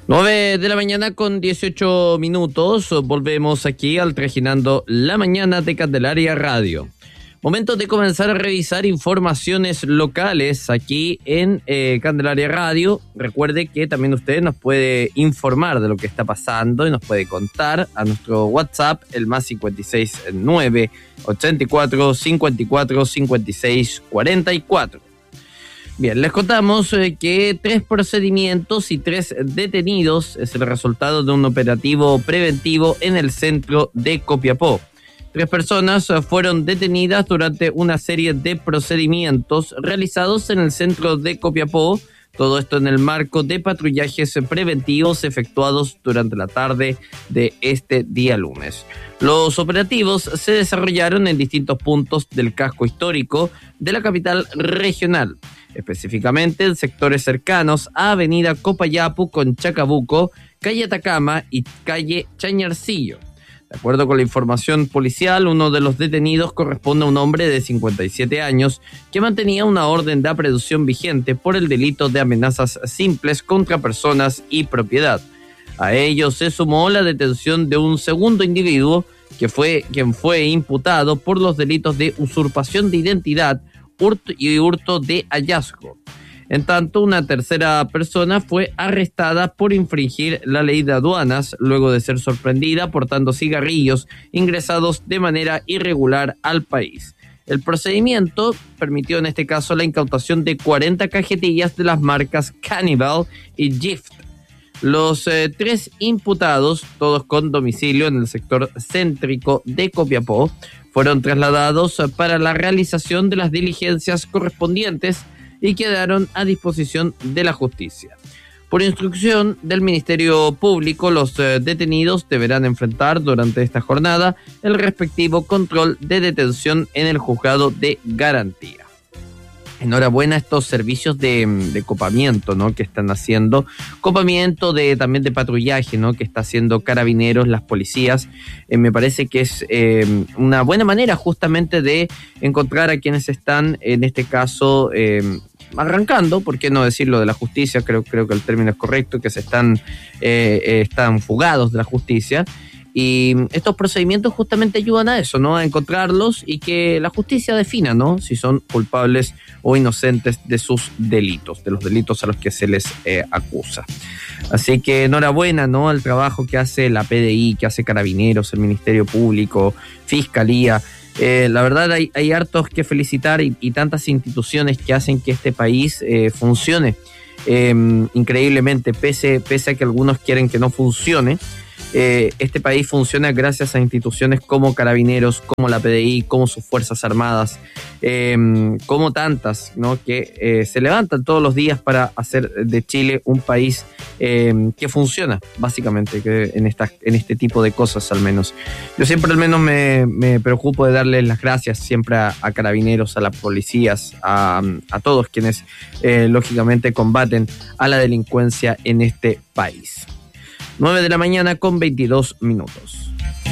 9 de la mañana con 18 minutos. Volvemos aquí al Trajinando la Mañana de Candelaria Radio. Momento de comenzar a revisar informaciones locales aquí en Candelaria Radio. Recuerde que también usted nos puede informar de lo que está pasando y nos puede contar a nuestro WhatsApp, el más 569 84 54 56 44. Bien, les contamos que 3 procedimientos y 3 detenidos es el resultado de un operativo preventivo en el centro de Copiapó. 3 personas fueron detenidas durante una serie de procedimientos realizados en el centro de Copiapó. Todo esto en el marco de patrullajes preventivos efectuados durante la tarde de este día lunes. Los operativos se desarrollaron en distintos puntos del casco histórico de la capital regional, específicamente en sectores cercanos a Avenida Copayapu con Chacabuco, calle Atacama y calle Chañarcillo. De acuerdo con la información policial, uno de los detenidos corresponde a un hombre de 57 años que mantenía una orden de aprehensión vigente por el delito de amenazas simples contra personas y propiedad. A ello se sumó la detención de un segundo individuo quien fue imputado por los delitos de usurpación de identidad, hurto y hurto de hallazgo. En tanto, una tercera persona fue arrestada por infringir la ley de aduanas luego de ser sorprendida portando cigarrillos ingresados de manera irregular al país. El procedimiento permitió en este caso la incautación de 40 cajetillas de las marcas Cannibal y Gift. Los 3 imputados, todos con domicilio en el sector céntrico de Copiapó, fueron trasladados para la realización de las diligencias correspondientes y quedaron a disposición de la justicia. Por instrucción del Ministerio Público, los detenidos deberán enfrentar durante esta jornada el respectivo control de detención en el juzgado de garantía. Enhorabuena a estos servicios de copamiento, ¿no?, que están haciendo, copamiento también de patrullaje, ¿no?, que está haciendo Carabineros, las policías. Me parece que es una buena manera justamente de encontrar a quienes están, en este caso, arrancando, por qué no decirlo, de la justicia. Creo que el término es correcto, que están fugados de la justicia. Y estos procedimientos justamente ayudan a eso, ¿no?, a encontrarlos y que la justicia defina, ¿no?, si son culpables o inocentes de sus delitos, de los delitos a los que se les acusa. Así que enhorabuena, ¿no?, al trabajo que hace la PDI, que hace Carabineros, el Ministerio Público, Fiscalía. La verdad hay hartos que felicitar y tantas instituciones que hacen que este país funcione increíblemente, pese a que algunos quieren que no funcione. Este país funciona gracias a instituciones como Carabineros, como la PDI, como sus Fuerzas Armadas, como tantas, ¿no?, que se levantan todos los días para hacer de Chile un país que funciona, básicamente, que en este tipo de cosas al menos. Yo siempre al menos me preocupo de darles las gracias siempre a Carabineros, a las policías, a todos quienes lógicamente combaten a la delincuencia en este país. 9 de la mañana con 22 minutos.